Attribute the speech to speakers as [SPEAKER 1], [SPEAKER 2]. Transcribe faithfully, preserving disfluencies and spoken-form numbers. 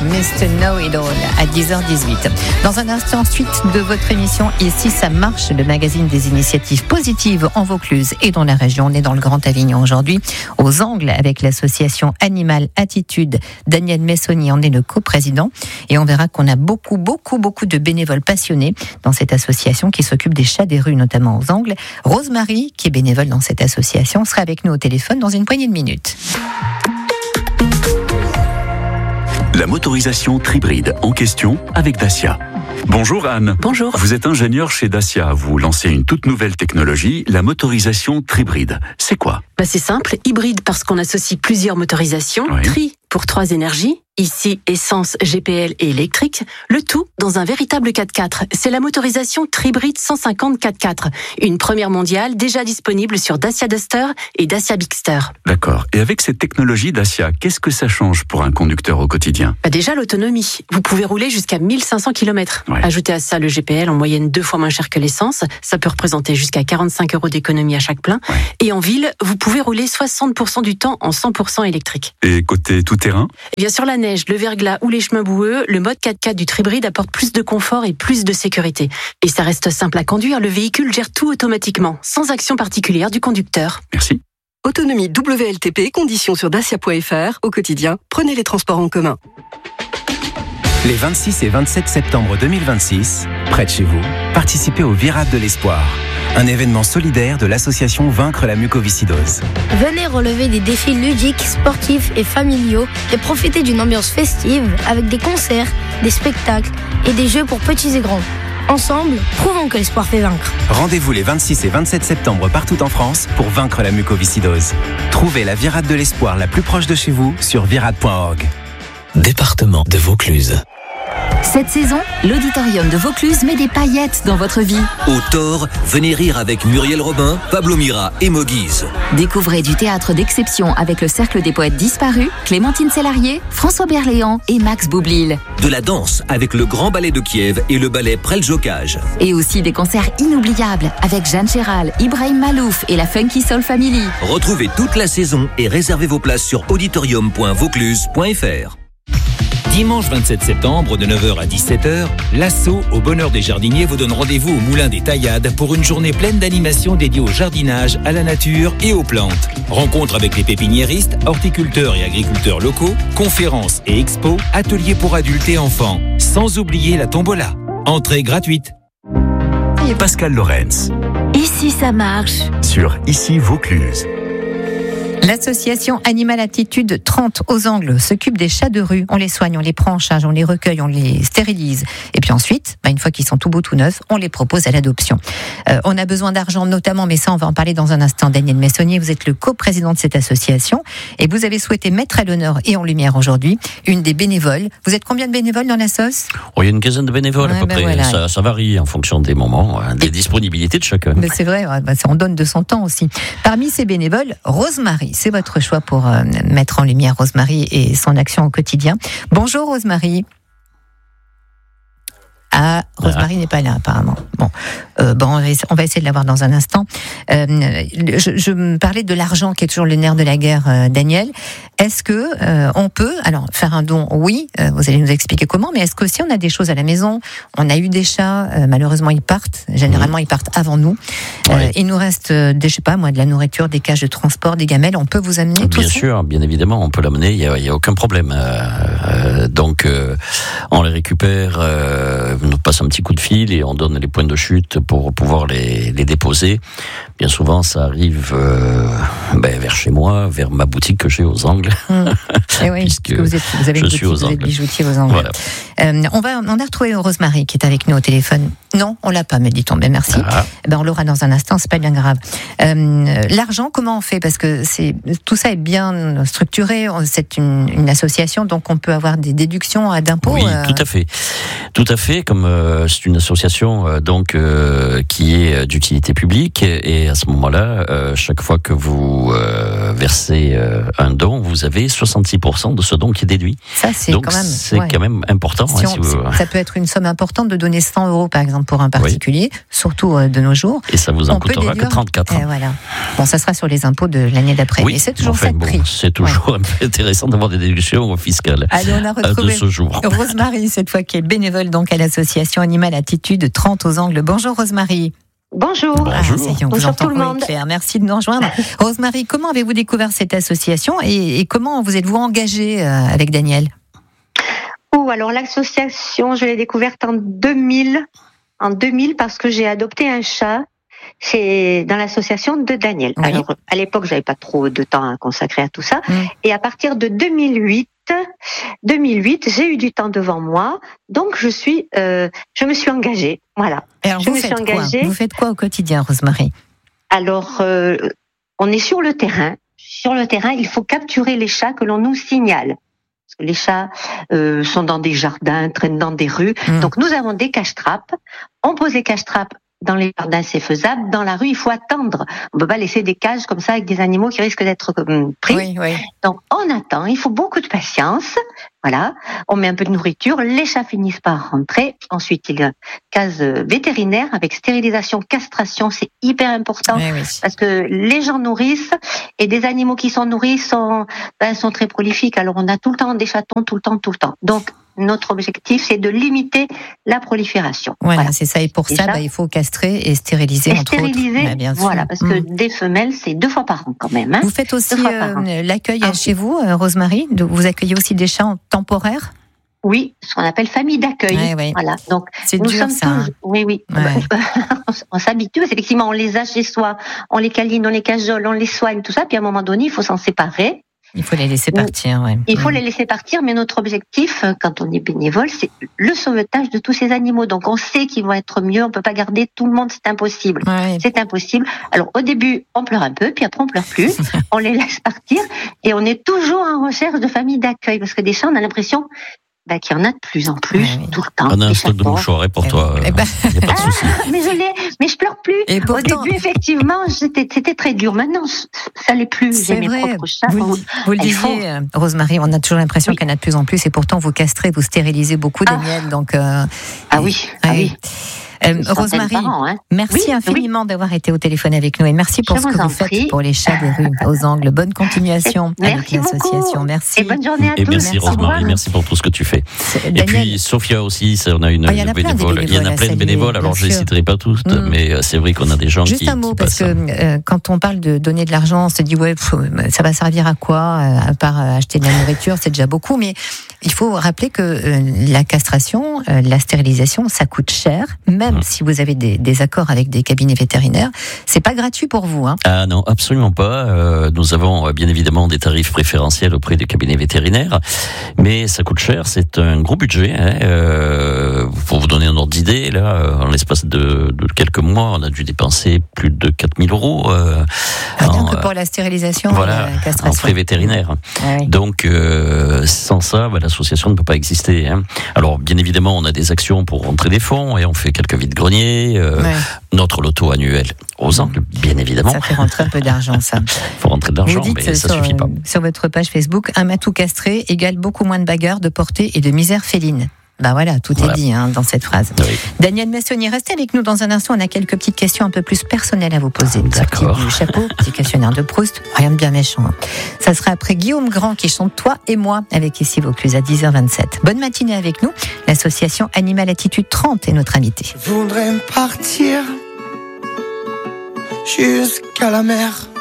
[SPEAKER 1] mister Know-It-All à dix heures dix-huit. Dans un instant, suite de votre émission Ici ça marche, le magazine des initiatives positives en Vaucluse et dans la région. On est dans le Grand Avignon aujourd'hui, aux Angles, avec l'association Animal Attitude. Daniel Messonnier en est le coprésident et on verra qu'on a beaucoup, beaucoup, beaucoup de bénévoles passionnés dans cette association qui s'occupe des chats des rues, notamment aux Angles. Rosemary, qui est bénévole dans cette association, sera avec nous au téléphone dans une poignée de minutes.
[SPEAKER 2] La motorisation Tribride en question avec Dacia. Bonjour Anne.
[SPEAKER 3] Bonjour.
[SPEAKER 2] Vous êtes ingénieur chez Dacia. Vous lancez une toute nouvelle technologie, la motorisation Tribride. C'est quoi ?
[SPEAKER 3] Bah c'est simple, hybride parce qu'on associe plusieurs motorisations,
[SPEAKER 2] Oui.
[SPEAKER 3] tri pour trois énergies, ici essence, G P L et électrique, le tout dans un véritable quatre-quatre. C'est la motorisation Tribride cent cinquante quatre-quatre, une première mondiale déjà disponible sur Dacia Duster et Dacia Bigster.
[SPEAKER 2] D'accord. Et avec cette technologie Dacia, qu'est-ce que ça change pour un conducteur au quotidien ?
[SPEAKER 3] Bah déjà l'autonomie, vous pouvez rouler jusqu'à mille cinq cents kilomètres.
[SPEAKER 2] Ouais.
[SPEAKER 3] Ajoutez à ça le G P L en moyenne deux fois moins cher que l'essence, ça peut représenter jusqu'à quarante-cinq euros d'économie à chaque plein.
[SPEAKER 2] Ouais.
[SPEAKER 3] Et en ville, vous pouvez rouler soixante pour cent du temps en cent pour cent électrique.
[SPEAKER 2] Et côté tout-terrain ?
[SPEAKER 3] Eh bien sur la neige, le verglas ou les chemins boueux, le mode quatre-quatre du Tribride apporte plus de confort et plus de sécurité. Et ça reste simple à conduire, le véhicule gère tout automatiquement, sans action particulière du conducteur.
[SPEAKER 2] Merci.
[SPEAKER 4] Autonomie W L T P, conditions sur dacia point f r. Au quotidien, prenez les transports en commun.
[SPEAKER 5] Les vingt-six et vingt-sept septembre deux mille vingt-six, près de chez vous, participez au Virade de l'Espoir, un événement solidaire de l'association Vaincre la mucoviscidose.
[SPEAKER 6] Venez relever des défis ludiques, sportifs et familiaux et profiter d'une ambiance festive avec des concerts, des spectacles et des jeux pour petits et grands. Ensemble, prouvons que l'espoir fait vaincre.
[SPEAKER 5] Rendez-vous les vingt-six et vingt-sept septembre partout en France pour vaincre la mucoviscidose. Trouvez la Virade de l'Espoir la plus proche de chez vous sur virade point org.
[SPEAKER 7] Département de Vaucluse.
[SPEAKER 8] Cette saison, l'Auditorium de Vaucluse met des paillettes dans votre vie.
[SPEAKER 7] Au Thor, venez rire avec Muriel Robin, Pablo Mira et Moguise.
[SPEAKER 8] Découvrez du théâtre d'exception avec le Cercle des Poètes Disparus, Clémentine Sélarié, François Berléand et Max Boublil.
[SPEAKER 7] De la danse avec le Grand Ballet de Kiev et le ballet Preljocage.
[SPEAKER 8] Et aussi des concerts inoubliables avec Jeanne Chéral, Ibrahim Malouf et la Funky Soul Family.
[SPEAKER 7] Retrouvez toute la saison et réservez vos places sur auditorium point vaucluse point f r. Dimanche vingt-sept septembre de neuf heures à dix-sept heures, l'Asso au Bonheur des Jardiniers vous donne rendez-vous au Moulin des Taillades pour une journée pleine d'animations dédiée au jardinage, à la nature et aux plantes. Rencontres avec les pépiniéristes, horticulteurs et agriculteurs locaux, conférences et expos, ateliers pour adultes et enfants. Sans oublier la tombola. Entrée gratuite.
[SPEAKER 2] Pascal Lorenz
[SPEAKER 6] Ici ça marche.
[SPEAKER 2] sur Ici Vaucluse.
[SPEAKER 1] L'association Animal Attitude trente aux Angles s'occupe des chats de rue. On les soigne, on les prend en charge, on les recueille, on les stérilise. Et puis ensuite, bah une fois qu'ils sont tout beaux, tout neufs, on les propose à l'adoption. Euh, on a besoin d'argent notamment, mais ça on va en parler dans un instant. Daniel Messonnier, vous êtes le coprésident de cette association et vous avez souhaité mettre à l'honneur et en lumière aujourd'hui une des bénévoles. Vous êtes combien de bénévoles dans la sauce ?
[SPEAKER 9] Oh, il y a une quinzaine de bénévoles
[SPEAKER 1] Ouais,
[SPEAKER 9] à peu
[SPEAKER 1] ben
[SPEAKER 9] près.
[SPEAKER 1] voilà.
[SPEAKER 9] Ça, ça varie en fonction des moments, hein, des
[SPEAKER 1] Et-
[SPEAKER 9] disponibilités de chacun.
[SPEAKER 1] Mais c'est vrai, ouais, bah, on donne de son temps aussi. Parmi ces bénévoles, Rosemary, c'est votre choix pour euh, mettre en lumière Rosemary et son action au quotidien. Bonjour Rosemary. Ah, Rosemary ah. n'est pas là apparemment. Bon, euh, bon, on va essa- on va essayer de l'avoir dans un instant. Euh, je, je me parlais de l'argent qui est toujours le nerf de la guerre, euh, Daniel. Est-ce que euh, on peut, alors faire un don, oui, euh, vous allez nous expliquer comment, mais est-ce que si on a des choses à la maison, on a eu des chats, euh, malheureusement ils partent, généralement ils partent avant nous. Euh,
[SPEAKER 9] Ouais.
[SPEAKER 1] il nous reste, euh, des, je sais pas moi, de la nourriture, des cages de transport, des gamelles, on peut vous amener tout
[SPEAKER 9] Bien
[SPEAKER 1] ça ?
[SPEAKER 9] sûr, bien évidemment, on peut l'amener, il n'y a, il y a aucun problème. Euh, euh, donc, euh, on les récupère, euh, on nous passe un petit coup de fil et on donne les points de chute pour pouvoir les, les déposer. Bien souvent, ça arrive euh, ben, vers chez moi, vers ma boutique que j'ai aux Angles.
[SPEAKER 1] Mmh. Et oui,
[SPEAKER 9] Puisque
[SPEAKER 1] parce que vous, êtes, vous avez
[SPEAKER 9] je
[SPEAKER 1] une
[SPEAKER 9] suis
[SPEAKER 1] boutique,
[SPEAKER 9] aux
[SPEAKER 1] vous êtes
[SPEAKER 9] Angles.
[SPEAKER 1] bijoutier aux Angles.
[SPEAKER 9] Voilà.
[SPEAKER 1] Euh, on, va, on a retrouvé Rosemary qui est avec nous au téléphone. Non, on l'a pas, me dit-on. Ben merci.
[SPEAKER 9] Ah.
[SPEAKER 1] Ben on l'aura dans un instant, c'est pas bien grave. Euh, l'argent, comment on fait ? Parce que c'est, tout ça est bien structuré. C'est une, une association, donc on peut avoir des déductions à d'impôts.
[SPEAKER 9] Oui,
[SPEAKER 1] euh...
[SPEAKER 9] tout à fait. Tout à fait, comme euh, c'est une association euh, donc euh, qui est d'utilité publique et à ce moment-là, euh, chaque fois que vous euh, versez euh, un don, vous avez soixante-six pour cent de ce don qui est déduit.
[SPEAKER 1] Ça, c'est
[SPEAKER 9] donc
[SPEAKER 1] quand même,
[SPEAKER 9] c'est
[SPEAKER 1] ouais.
[SPEAKER 9] quand même important.
[SPEAKER 1] Si
[SPEAKER 9] hein,
[SPEAKER 1] on,
[SPEAKER 9] si vous...
[SPEAKER 1] Ça peut être une somme importante de donner cent euros, par exemple, pour un particulier, oui. surtout euh, de nos jours.
[SPEAKER 9] Et ça vous en coûtera que trente-quatre.
[SPEAKER 1] Euh, voilà. Bon, ça sera sur les impôts de l'année d'après.
[SPEAKER 9] Oui,
[SPEAKER 1] mais c'est toujours
[SPEAKER 9] enfin,
[SPEAKER 1] ça de
[SPEAKER 9] bon,
[SPEAKER 1] prix.
[SPEAKER 9] C'est toujours ouais. un peu intéressant d'avoir des déductions fiscales
[SPEAKER 1] Allez, on a retrouvé
[SPEAKER 9] de ce jour.
[SPEAKER 1] Rosemary, cette fois, qui est bénévole donc à l'association Animal Attitude trente aux Angles. Bonjour Rosemary.
[SPEAKER 10] Bonjour.
[SPEAKER 1] Ah, ça y est, on
[SPEAKER 10] Bonjour
[SPEAKER 1] vous entend
[SPEAKER 10] tout le monde.
[SPEAKER 1] clair. Merci de nous rejoindre. Rosemary, comment avez-vous découvert cette association et, et comment vous êtes-vous engagée euh, avec Daniel?
[SPEAKER 10] Oh, alors l'association, je l'ai découverte en deux mille, en deux mille parce que j'ai adopté un chat. C'est dans l'association de Daniel.
[SPEAKER 1] Oui.
[SPEAKER 10] Alors à l'époque, j'avais pas trop de temps à consacrer à tout ça.
[SPEAKER 1] Mm.
[SPEAKER 10] Et à partir de deux mille huit, deux mille huit, j'ai eu du temps devant moi, donc je suis, euh, je me suis engagée. Voilà.
[SPEAKER 1] Alors
[SPEAKER 10] je
[SPEAKER 1] vous
[SPEAKER 10] me
[SPEAKER 1] faites
[SPEAKER 10] suis engagée.
[SPEAKER 1] Quoi vous faites quoi au quotidien, Rosemary?
[SPEAKER 10] Alors, euh, on est sur le terrain. Sur le terrain, il faut capturer les chats que l'on nous signale. Parce que les chats euh, sont dans des jardins, traînent dans des rues.
[SPEAKER 1] Mm.
[SPEAKER 10] Donc nous avons des cache-trappes. On pose les cache-trappes dans les jardins, c'est faisable. Dans la rue, il faut attendre. On peut pas laisser des cages comme ça avec des animaux qui risquent d'être euh, pris.
[SPEAKER 1] Oui, oui.
[SPEAKER 10] Donc on attend. Il faut beaucoup de patience. Voilà. On met un peu de nourriture. Les chats finissent par rentrer. Ensuite, il y a case vétérinaire avec stérilisation, castration. C'est hyper important.
[SPEAKER 1] Oui, oui.
[SPEAKER 10] Parce que les gens nourrissent et des animaux qui sont nourris sont, ben, sont très prolifiques. Alors on a tout le temps des chatons, tout le temps, tout le temps. Donc notre objectif, c'est de limiter la prolifération.
[SPEAKER 1] Voilà,
[SPEAKER 10] voilà.
[SPEAKER 1] c'est ça. Et pour
[SPEAKER 10] Et
[SPEAKER 1] ça,
[SPEAKER 10] ça
[SPEAKER 1] bah, il faut castrer et stériliser,
[SPEAKER 10] et
[SPEAKER 1] entre
[SPEAKER 10] stériliser,
[SPEAKER 1] autres. Bah, bien sûr.
[SPEAKER 10] voilà, parce
[SPEAKER 1] mm.
[SPEAKER 10] que des femelles, c'est deux fois par an quand même. Hein.
[SPEAKER 1] Vous faites aussi euh, l'accueil
[SPEAKER 10] ah.
[SPEAKER 1] chez vous, euh, Rosemary. Vous accueillez aussi des chats temporaires?
[SPEAKER 10] Oui, ce qu'on appelle famille d'accueil.
[SPEAKER 1] Ouais, ouais.
[SPEAKER 10] Voilà. Donc
[SPEAKER 1] c'est
[SPEAKER 10] nous
[SPEAKER 1] dur,
[SPEAKER 10] sommes
[SPEAKER 1] ça.
[SPEAKER 10] tous. Oui, oui.
[SPEAKER 1] Ouais.
[SPEAKER 10] on, on s'habitue. Effectivement, on les a chez soi, on les câline, on les cajole, on les soigne, tout ça. Puis à un moment donné, il faut s'en séparer.
[SPEAKER 1] Il faut les laisser partir, ouais.
[SPEAKER 10] Il faut
[SPEAKER 1] mmh.
[SPEAKER 10] les laisser partir, mais notre objectif, quand on est bénévole, c'est le sauvetage de tous ces animaux. Donc on sait qu'ils vont être mieux, on peut pas garder tout le monde, c'est impossible.
[SPEAKER 1] Ouais.
[SPEAKER 10] C'est impossible. Alors au début, on pleure un peu, puis après on pleure plus, on les laisse partir, et on est toujours en recherche de familles d'accueil, parce que des chats, on a l'impression bah, qu'il y en a de plus en plus, ouais, oui. tout le temps.
[SPEAKER 9] On a un stock de mouchoirs pour toi. Il n'y a pas de souci.
[SPEAKER 10] Ah, mais je l'ai, mais je pleure plus.
[SPEAKER 1] Et pourtant...
[SPEAKER 10] Au début, effectivement, c'était, c'était très dur. Maintenant, ça l'est plus.
[SPEAKER 1] C'est
[SPEAKER 10] J'ai
[SPEAKER 1] vrai.
[SPEAKER 10] mes propres chats.
[SPEAKER 1] Vous, vous le disiez, faut... Rosemary, on a toujours l'impression oui. qu'il y en a de plus en plus, et pourtant vous castrez, vous stérilisez beaucoup
[SPEAKER 10] ah.
[SPEAKER 1] des miels. Donc, euh,
[SPEAKER 10] ah oui, ah oui.
[SPEAKER 1] Euh, Rosemary, hein. merci oui, infiniment oui. d'avoir été au téléphone avec nous et merci pour
[SPEAKER 10] je
[SPEAKER 1] ce que vous faites prie. pour les chats des rues aux Angles. Bonne continuation
[SPEAKER 10] merci
[SPEAKER 1] avec l'association. Merci.
[SPEAKER 10] Et bonne journée à
[SPEAKER 9] et
[SPEAKER 10] tous.
[SPEAKER 9] Merci Rosemary, merci pour tout ce que tu fais.
[SPEAKER 1] Daniel...
[SPEAKER 9] Et puis Sophia aussi, on a une,
[SPEAKER 1] oh, une bénévole.
[SPEAKER 9] Il y en a plein de bénévoles, alors je ne les citerai pas tous, mm. mais c'est vrai qu'on a des gens
[SPEAKER 1] Juste
[SPEAKER 9] qui.
[SPEAKER 1] Juste un mot,
[SPEAKER 9] qui
[SPEAKER 1] parce
[SPEAKER 9] passent.
[SPEAKER 1] que euh, quand on parle de donner de l'argent, on se dit, ouais, pff, ça va servir à quoi, à part acheter de la nourriture, c'est déjà beaucoup, mais il faut rappeler que euh, la castration, euh, la stérilisation, ça coûte cher, même mm. si vous avez des, des accords avec des cabinets vétérinaires, c'est pas gratuit pour vous. Hein.
[SPEAKER 9] Ah non, absolument pas. Euh, nous avons bien évidemment des tarifs préférentiels auprès des cabinets vétérinaires, mais ça coûte cher, c'est un gros budget. Hein. Euh, pour vous donner un ordre d'idée, là, en l'espace de, de quelques mois, on a dû dépenser plus de quatre mille euros. Euh,
[SPEAKER 1] ah, en, que pour la stérilisation,
[SPEAKER 9] voilà,
[SPEAKER 1] la castration.
[SPEAKER 9] En frais vétérinaires.
[SPEAKER 1] Ah oui.
[SPEAKER 9] Donc, euh, sans ça, bah, l'association ne peut pas exister. Hein. Alors, bien évidemment, on a des actions pour rentrer des fonds et on fait quelques vides-greniers. Euh, ouais. Notre loto annuel aux Angles, bien évidemment.
[SPEAKER 1] Ça fait rentrer un peu d'argent, ça.
[SPEAKER 9] Il faut rentrer de l'argent, mais ça
[SPEAKER 1] sur,
[SPEAKER 9] suffit pas.
[SPEAKER 1] Sur votre page Facebook, un matou castré égale beaucoup moins de bagarres, de portée et de misère féline. Ben voilà, tout voilà. est dit hein, dans cette phrase.
[SPEAKER 9] Oui.
[SPEAKER 1] Daniel Messonnier, restez avec nous dans un instant. On a quelques petites questions un peu plus personnelles à vous poser.
[SPEAKER 9] D'accord.
[SPEAKER 1] Petit chapeau, petit questionnaire de Proust, rien de bien méchant. Ça sera après Guillaume Grand qui chante Toi et moi avec ici Vaucluse à dix heures vingt-sept. Bonne matinée avec nous. L'association Animal Attitude trente est notre invitée.
[SPEAKER 11] Je voudrais partir jusqu'à la mer.